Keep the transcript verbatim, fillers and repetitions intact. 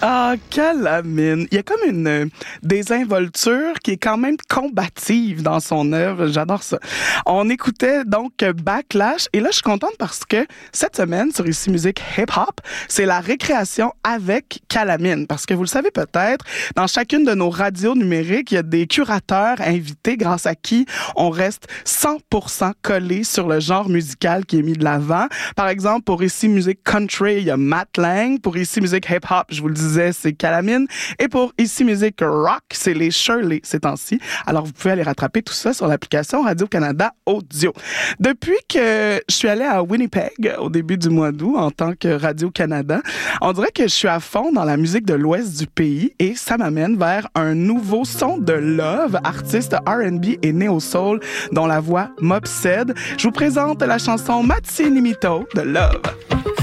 Ah, Calamine. Il y a comme une euh, désinvolture qui est quand même combative dans son œuvre. J'adore ça. On écoutait donc Backlash. Et là, je suis contente parce que cette semaine, sur Ici Musique Hip Hop, c'est la récréation avec Calamine. Parce que vous le savez peut-être, dans chacune de nos radios numériques, il y a des curateurs invités grâce à qui on reste cent pour cent collé sur le genre musical qui est mis de l'avant. Par exemple, pour Ici Musique Country, il y a Matt Lang. Pour Ici Musique Hip Hop, je vous le disais, c'est Calamine. Et pour Ici Musique Rock, c'est les Shirley ces temps-ci. Alors, vous pouvez aller rattraper tout ça sur l'application Radio-Canada Audio. Depuis que je suis allée à Winnipeg au début du mois d'août en tant que Radio-Canada, on dirait que je suis à fond dans la musique de l'ouest du pays et ça m'amène vers un nouveau son de Love, artiste R and B et néo-soul dont la voix m'obsède. Je vous présente la chanson Matsi Nimito de Love.